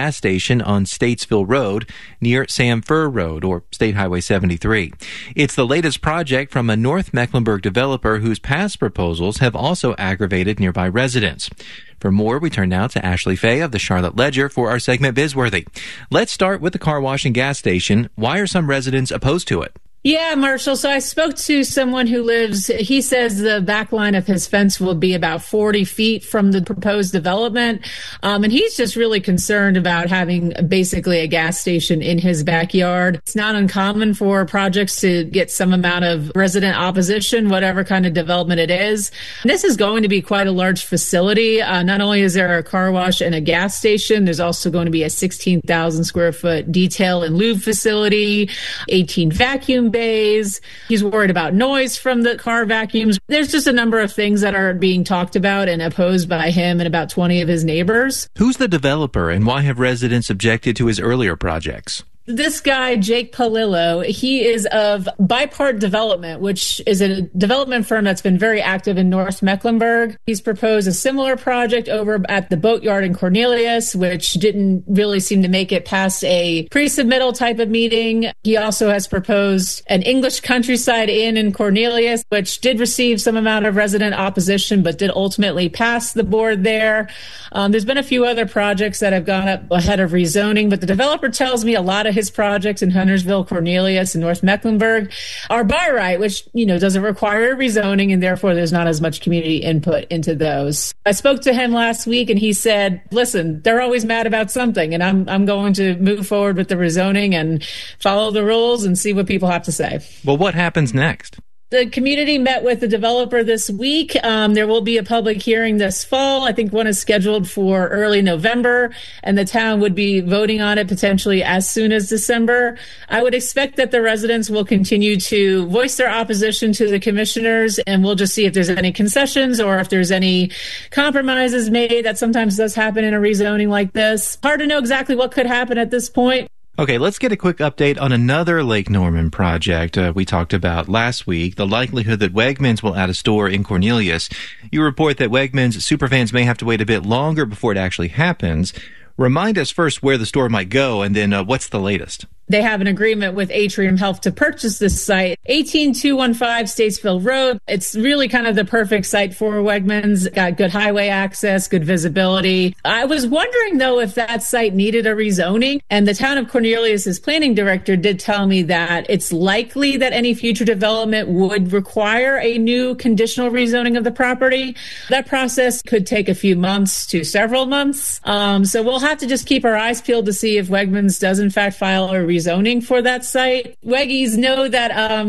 gas station on Statesville Road near Sam Fur Road, or State Highway 73. It's the latest project from a North Mecklenburg developer whose past proposals have also aggravated nearby residents. For more, we turn now to Ashley Fay of the Charlotte Ledger for our segment Bizworthy. Let's start with the car wash and gas station. Why are some residents opposed to it? Yeah, Marshall. So I spoke to someone who he says the back line of his fence will be about 40 feet from the proposed development. And he's just really concerned about having basically a gas station in his backyard. It's not uncommon for projects to get some amount of resident opposition, whatever kind of development it is. This is going to be quite a large facility. Not only is there a car wash and a gas station, there's also going to be a 16,000 square foot detail and lube facility, 18 vacuum bays. He's worried about noise from the car vacuums. There's just a number of things that are being talked about and opposed by him and about 20 of his neighbors. Who's the developer, and why have residents objected to his earlier projects? This guy, Jake Palillo, he is of Bipart Development, which is a development firm that's been very active in North Mecklenburg. He's proposed a similar project over at the Boatyard in Cornelius, which didn't really seem to make it past a pre-submittal type of meeting. He also has proposed an English Countryside Inn in Cornelius, which did receive some amount of resident opposition, but did ultimately pass the board there. There's been a few other projects that have gone up ahead of rezoning, but the developer tells me a lot of his projects in Huntersville, Cornelius, and North Mecklenburg are by right, which, doesn't require rezoning, and therefore there's not as much community input into those. I spoke to him last week, and he said, listen, they're always mad about something, and I'm going to move forward with the rezoning and follow the rules and see what people have to say. Well, what happens next? The community met with the developer this week. There will be a public hearing this fall. I think one is scheduled for early November, and the town would be voting on it potentially as soon as December. I would expect that the residents will continue to voice their opposition to the commissioners, and we'll just see if there's any concessions or if there's any compromises made. That sometimes does happen in a rezoning like this. Hard to know exactly what could happen at this point. Okay, let's get a quick update on another Lake Norman project we talked about last week, the likelihood that Wegmans will add a store in Cornelius. You report that Wegmans superfans may have to wait a bit longer before it actually happens. Remind us first where the store might go, and then what's the latest? They have an agreement with Atrium Health to purchase this site, 18215 Statesville Road. It's really kind of the perfect site for Wegmans. Got good highway access, good visibility. I was wondering, though, if that site needed a rezoning. And the town of Cornelius's planning director did tell me that it's likely that any future development would require a new conditional rezoning of the property. That process could take a few months to several months. So we'll have to just keep our eyes peeled to see if Wegmans does, in fact, file a rezoning for that site. Weggies know that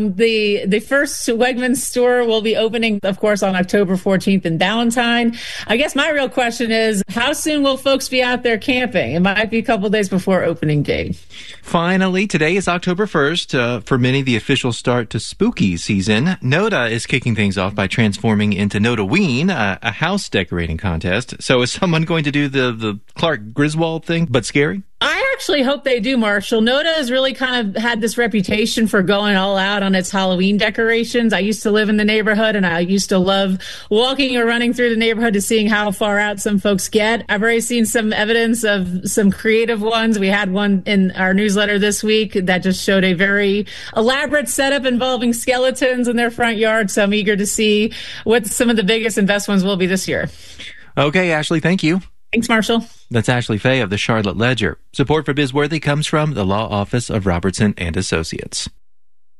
the first Wegmans store will be opening, of course, on October 14th in Ballantyne. I guess my real question is, how soon will folks be out there camping? It might be a couple days before opening day. Finally, today is October 1st. For many, the official start to spooky season. Noda is kicking things off by transforming into Nodaween, a house decorating contest. So is someone going to do the Clark Griswold thing, but scary? I actually hope they do, Marshall. Noda has really kind of had this reputation for going all out on its Halloween decorations. I used to live in the neighborhood, and I used to love walking or running through the neighborhood to seeing how far out some folks get. I've already seen some evidence of some creative ones. We had one in our newsletter this week that just showed a very elaborate setup involving skeletons in their front yard. So I'm eager to see what some of the biggest and best ones will be this year. Okay, Ashley, thank you. Thanks, Marshall. That's Ashley Fay of the Charlotte Ledger. Support for Bizworthy comes from the Law Office of Robertson and Associates.